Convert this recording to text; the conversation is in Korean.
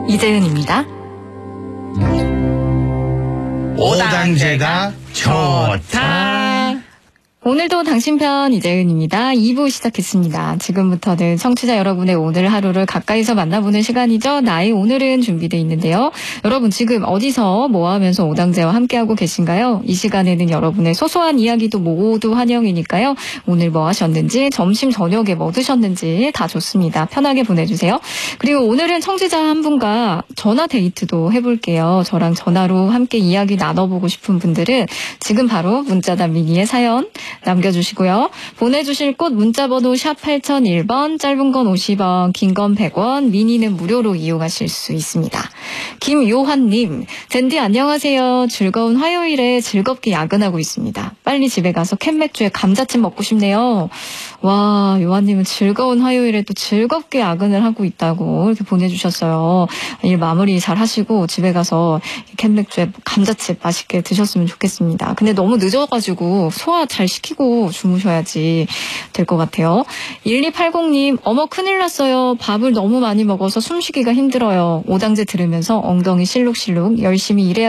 이재은입니다. 오당제가 좋다. 오늘도 당신 편 이재은입니다. 2부 시작했습니다. 지금부터는 청취자 여러분의 오늘 하루를 가까이서 만나보는 시간이죠. 나의 오늘은 준비되어 있는데요. 여러분 지금 어디서 뭐 하면서 오당제와 함께하고 계신가요? 이 시간에는 여러분의 소소한 이야기도 모두 환영이니까요. 오늘 뭐 하셨는지, 점심 저녁에 뭐 드셨는지 다 좋습니다. 편하게 보내주세요. 그리고 오늘은 청취자 한 분과 전화 데이트도 해볼게요. 저랑 전화로 함께 이야기 나눠보고 싶은 분들은 지금 바로 문자단 미니의 사연 남겨주시고요. 보내주실 곳 문자번호 샵 8001번, 짧은 건 50원, 긴 건 100원, 미니는 무료로 이용하실 수 있습니다. 김요한님, 젠디 안녕하세요. 즐거운 화요일에 즐겁게 야근하고 있습니다. 빨리 집에 가서 캔맥주에 감자칩 먹고 싶네요. 와, 요한님은 즐거운 화요일에 또 즐겁게 야근을 하고 있다고 이렇게 보내주셨어요. 일 마무리 잘 하시고 집에 가서 캔맥주에 감자칩 맛있게 드셨으면 좋겠습니다. 근데 너무 늦어가지고 소화 잘 시키고 주무셔야지 될 것 같아요. 1280님, 어머 큰일 났어요. 밥을 너무 많이 먹어서 숨쉬기가 힘들어요. 오당제 들으면서 엉덩이 실룩실룩 열심히 일해야